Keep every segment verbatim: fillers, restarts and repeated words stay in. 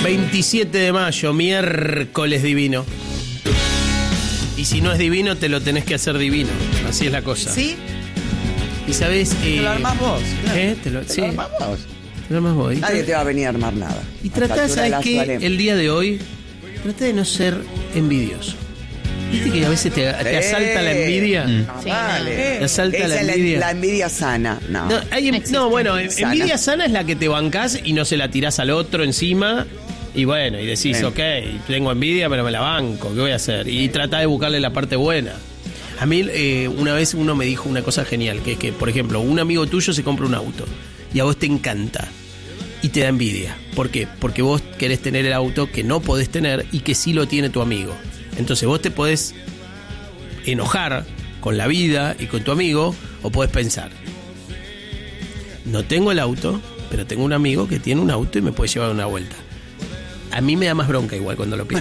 veintisiete de mayo, miércoles divino. Y si no es divino, te lo tenés que hacer divino. Así es la cosa. ¿Sí? Y sabés... Eh, te lo armás vos. Claro. ¿Eh? Te lo, te sí. lo armás vos. Te lo armás vos. Y Nadie tra- te va a venir a armar nada. Y tratá, ¿sabes qué? El día de hoy, trata de no ser envidioso. ¿Viste que a veces te, te asalta la envidia? No, Sí, vale. Te asalta Esa la es envidia. La, la envidia sana. No. No, hay, en- no, bueno, en- Sana. envidia sana es la que te bancás y no se la tirás al otro encima. Y bueno, y decís, Bien. ok, tengo envidia, pero me la banco, ¿qué voy a hacer? Y tratá de buscarle la parte buena. A mí, eh, una vez uno me dijo una cosa genial, que es que, por ejemplo, un amigo tuyo se compra un auto y a vos te encanta y te da envidia. ¿Por qué? Porque vos querés tener el auto que no podés tener y que sí lo tiene tu amigo. Entonces vos te podés enojar con la vida y con tu amigo, o podés pensar, no tengo el auto, pero tengo un amigo que tiene un auto y me puede llevar una vuelta. A mí me da más bronca igual cuando lo pido.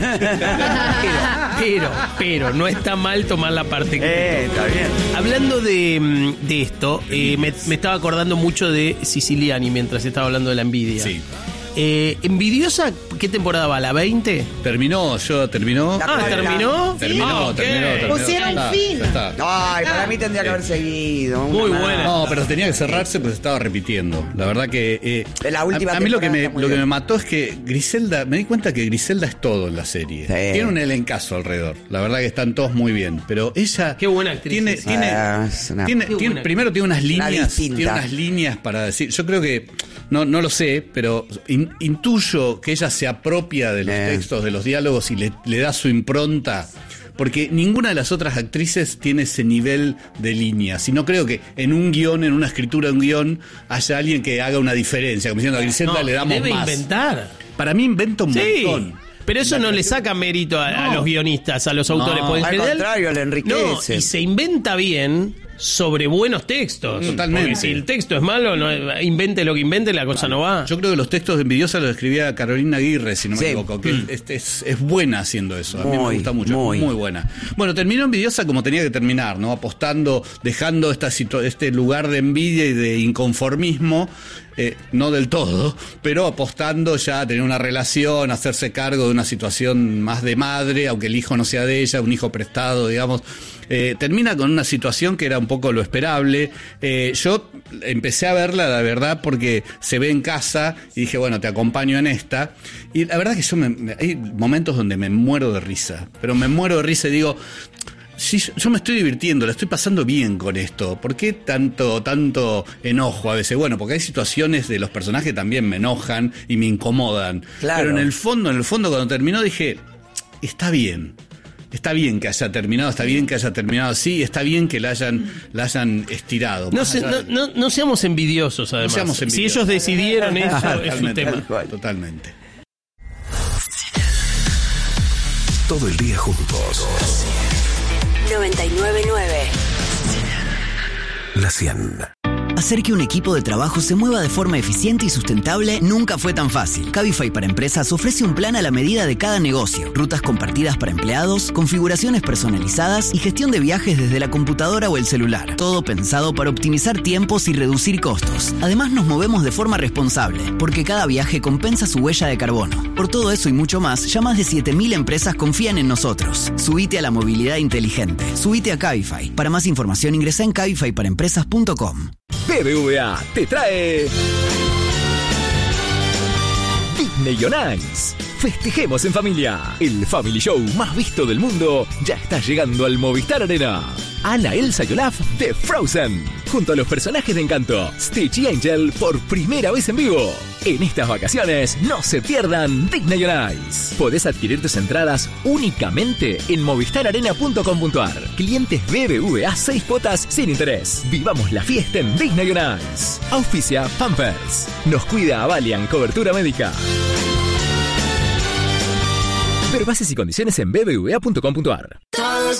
Pero, pero, pero, no está mal tomar la parte que Eh, está bien. Hablando de, de esto, eh, me, me estaba acordando mucho de Siciliani mientras estaba hablando de la envidia. Sí. Eh, ¿Envidiosa qué temporada va? ¿La veinte? Terminó, yo terminó. La Ah, cuarta. ¿terminó? Terminó, Ah, ok. terminó, terminó. Pusieron Ya está, fin. ya está. Ay, para mí tendría que haber seguido. una Muy más. buena. No, pero tenía que cerrarse, pues estaba repitiendo. La verdad que. Eh, De la última a, a mí lo que, temporada me, está muy lo que bien. me mató es que Griselda. Me di cuenta que Griselda es todo en la serie. Sí. Tiene un elencazo alrededor. La verdad que están todos muy bien. Pero ella. Qué buena actriz Tiene, es. tiene, Ah, es una- tiene- Qué tiene- buena primero tiene unas líneas. distinta. Tiene unas líneas para decir. Yo creo que. No, no lo sé, pero in- intuyo que ella se apropia de los Eh. textos, de los diálogos y le, le da su impronta. Porque ninguna de las otras actrices tiene ese nivel de líneas. Y no creo que en un guión, en una escritura de un guión, haya alguien que haga una diferencia. Como diciendo, a Griselda No, le damos debe más. inventar. Para mí inventa un Sí. montón. Pero eso no le saca mérito a, a No. los guionistas, a los autores. No, porque en al general, contrario, le enriquece. No, y se inventa bien sobre buenos textos. Totalmente. Porque si el texto es malo, no, invente lo que invente, la cosa no va. Yo creo que los textos de Envidiosa los escribía Carolina Aguirre, si no me Sí. equivoco, que Mm. es, es- es buena haciendo eso. A mí me Muy, gusta mucho, muy. muy. buena. Bueno, terminó Envidiosa como tenía que terminar, ¿no? Apostando, dejando esta situ- este lugar de envidia y de inconformismo, eh, no del todo, pero apostando ya a tener una relación, a hacerse cargo de una situación más de madre, aunque el hijo no sea de ella, un hijo prestado, digamos. Eh, termina con una situación que era un poco lo esperable. Eh, yo empecé a verla, la verdad, porque se ve en casa y dije, bueno, te acompaño en esta. Y la verdad que yo me, me- hay momentos donde me muero de risa, pero me muero de risa y digo, sí, yo, yo me estoy divirtiendo, la estoy pasando bien con esto. ¿Por qué tanto, tanto enojo a veces? Bueno, porque hay situaciones de los personajes que también me enojan y me incomodan. Claro. Pero en el fondo, en el fondo, cuando terminó dije, está bien. Está bien que haya terminado, está bien que haya terminado así, está bien que la hayan, la hayan estirado. No, Más se- allá no, de- no- no seamos envidiosos, además. seamos Si envidiosos. ellos decidieron eso, es su Totalmente, tema. Tal cual. totalmente. Todo el día juntos. noventa y nueve punto nueve. La cien. Hacer que un equipo de trabajo se mueva de forma eficiente y sustentable nunca fue tan fácil. Cabify para Empresas ofrece un plan a la medida de cada negocio, rutas compartidas para empleados, configuraciones personalizadas y gestión de viajes desde la computadora o el celular. Todo pensado para optimizar tiempos y reducir costos. Además nos movemos de forma responsable, porque cada viaje compensa su huella de carbono. Por todo eso y mucho más, ya más de siete mil empresas confían en nosotros. Subite a la movilidad inteligente. Subite a Cabify. Para más información ingresa en cabify para empresas punto com. B B V A te trae Disney on Ice. Festejemos en familia. El Family Show más visto del mundo ya está llegando al Movistar Arena. Anna, Elsa y Olaf de Frozen, junto a los personajes de Encanto, Stitch y Angel por primera vez en vivo. En estas vacaciones no se pierdan Disney on Ice. Podés adquirir tus entradas únicamente en movistar arena punto com punto ar. Clientes B B V A seis cuotas sin interés. Vivamos la fiesta en Disney on Ice. Auspicia Pampers. Nos cuida Avalian Cobertura Médica. Ver bases y condiciones en b b v a punto com punto ar.